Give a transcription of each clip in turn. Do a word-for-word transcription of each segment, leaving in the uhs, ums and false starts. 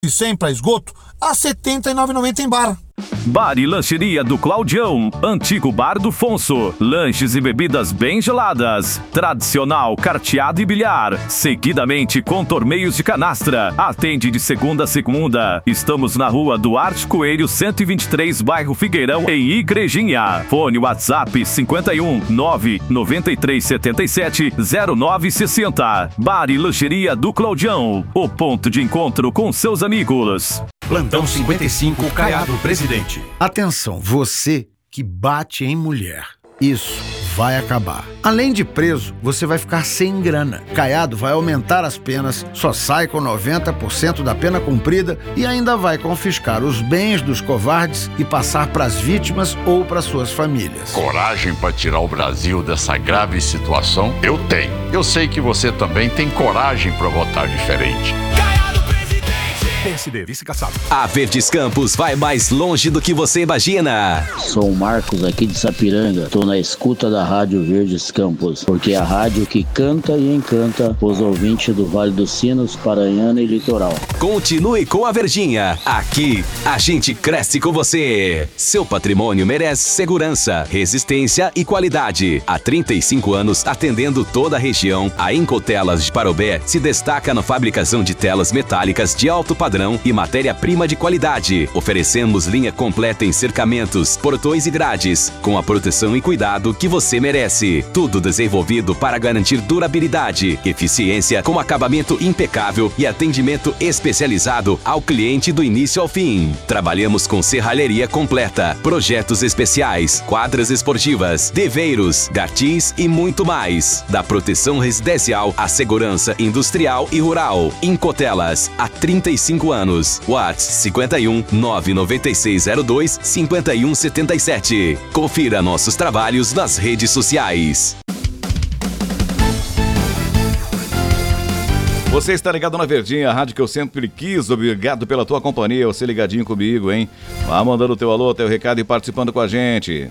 e cem para esgoto a setenta e nove reais e noventa centavos em bar. Bar e lancheria do Claudião, antigo bar do Fonso. Lanches e bebidas bem geladas. Tradicional, carteado e bilhar. Seguidamente com torneios de canastra. Atende de segunda a segunda. Estamos na rua Duarte Coelho, cento e vinte e três, bairro Figueirão, em Igrejinha. Fone WhatsApp cinquenta e um, nove nove três sete sete, zero nove seis zero. Bar e lancheria do Claudião. O ponto de encontro com seus amigos. Plantão cinquenta e cinco, Caiado, presidente. Atenção, você que bate em mulher. Isso vai acabar. Além de preso, você vai ficar sem grana. Caiado vai aumentar as penas, só sai com noventa por cento da pena cumprida e ainda vai confiscar os bens dos covardes e passar para as vítimas ou para suas famílias. Coragem para tirar o Brasil dessa grave situação? Eu tenho. Eu sei que você também tem coragem para votar diferente. P S D, vice-caçado. A Verdes Campos vai mais longe do que você imagina. Sou o Marcos aqui de Sapiranga. Tô na escuta da Rádio Verdes Campos, porque é a rádio que canta e encanta os ouvintes do Vale dos Sinos, Paranhana e Litoral. Continue com a Verdinha. Aqui a gente cresce com você. Seu patrimônio merece segurança, resistência e qualidade. Há trinta e cinco anos atendendo toda a região, a Incotelas de Parobé se destaca na fabricação de telas metálicas de alto padrão e matéria-prima de qualidade. Oferecemos linha completa em cercamentos, portões e grades, com a proteção e cuidado que você merece. Tudo desenvolvido para garantir durabilidade, eficiência com acabamento impecável e atendimento especializado ao cliente do início ao fim. Trabalhamos com serralheria completa, projetos especiais, quadras esportivas, deveiros, gatis e muito mais. Da proteção residencial à segurança industrial e rural. Incotelas, há trinta e cinco anos. WhatsApp cinquenta e um, nove nove seis zero dois, cinco um sete sete. Confira nossos trabalhos nas redes sociais. Você está ligado na Verdinha, a rádio que eu sempre quis. Obrigado pela tua companhia, você ligadinho comigo, hein? Vá mandando o teu alô, teu recado e participando com a gente.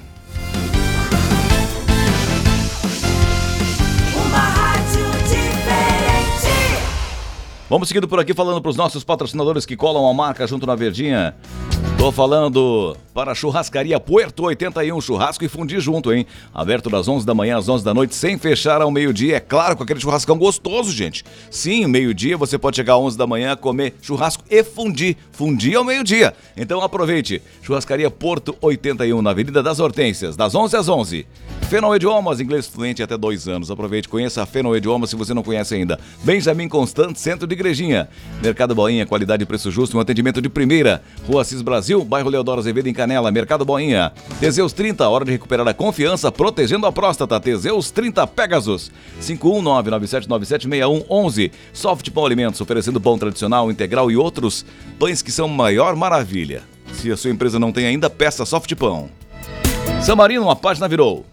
Vamos seguindo por aqui falando para os nossos patrocinadores que colam a marca junto na Verdinha. Tô falando para a Churrascaria Puerto oitenta e um, churrasco e fundir junto, hein? Aberto das onze da manhã às onze da noite, sem fechar ao meio-dia, é claro, com aquele churrascão gostoso, gente. Sim, meio-dia você pode chegar às onze da manhã, comer churrasco e fundir. Fundir ao meio-dia. Então aproveite. Churrascaria Porto oitenta e um, na Avenida das Hortênsias, das onze às onze. Fenol Idiomas, inglês fluente até dois anos. Aproveite, conheça a Fenol Idiomas se você não conhece ainda. Benjamin Constant, centro de Igrejinha. Mercado Boinha, qualidade e preço justo, um atendimento de primeira. Rua Assis Brasil, bairro Leodoro Azevedo em Canela. Mercado Boinha. Teseus trinta, hora de recuperar a confiança, protegendo a próstata. Teseus trinta Pegasus. cinco um nove, nove sete nove sete, seis um um um. Soft Pão Alimentos, oferecendo pão tradicional, integral e outros pães que são maior maravilha. Se a sua empresa não tem ainda, peça Soft Pão. Samarino, uma página virou.